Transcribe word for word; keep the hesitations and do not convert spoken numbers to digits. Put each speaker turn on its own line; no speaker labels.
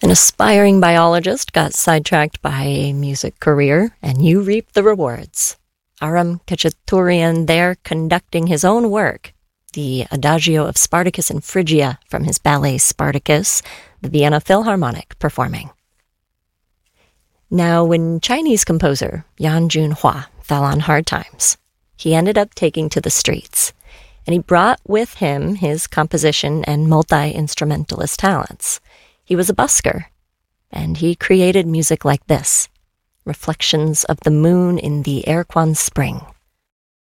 An aspiring biologist got sidetracked by a music career, and you reap the rewards. Aram Khachaturian there conducting his own work, the Adagio of Spartacus and Phrygia from his ballet Spartacus, the Vienna Philharmonic performing. Now, when Chinese composer Yan Junhua fell on hard times, he ended up taking to the streets, and he brought with him his composition and multi-instrumentalist talents. He was a busker, and he created music like this, Reflections of the Moon in the Erquan Spring.